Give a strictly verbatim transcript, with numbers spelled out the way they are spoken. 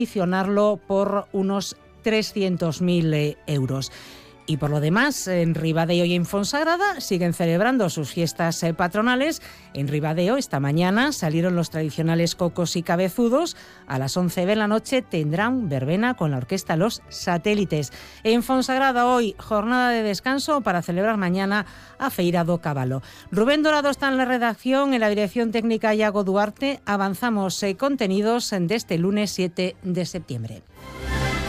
adicionarlo por unos trescientos mil euros. Y por lo demás, en Ribadeo y en Fonsagrada siguen celebrando sus fiestas patronales. En Ribadeo, esta mañana, salieron los tradicionales cocos y cabezudos. A las once de la noche tendrán verbena con la orquesta Los Satélites. En Fonsagrada, hoy, jornada de descanso para celebrar mañana a Feira do Cabalo. Rubén Dorado está en la redacción, en la dirección técnica Iago Duarte. Avanzamos eh, contenidos de este lunes siete de septiembre.